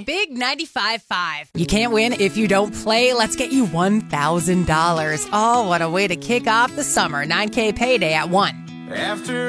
Big 95.5. You can't win if you don't play. Let's get you $1,000. Oh, what a way to kick off the summer. 9K payday at 1. After